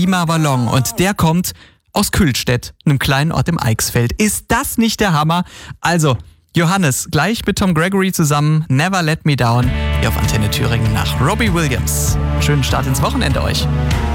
Klimaballon und der kommt aus Kühlstedt, einem kleinen Ort im Eichsfeld. Ist das nicht der Hammer? Also, Johannes, gleich mit Tom Gregory zusammen, Never Let Me Down, hier auf Antenne Thüringen nach Robbie Williams. Schönen Start ins Wochenende euch.